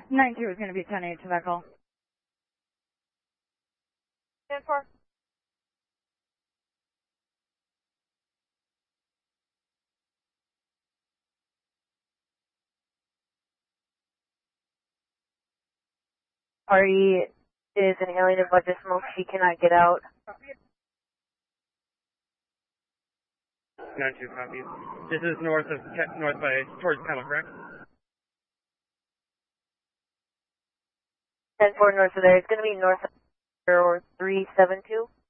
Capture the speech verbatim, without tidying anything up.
nine two is going to be ten eight to that call. ten four. Party is an alien in budget smoke. She cannot get out. nine two copies. This is north of, north by, towards Kettle, correct? ten four north of there. It's going to be north of or three seven two.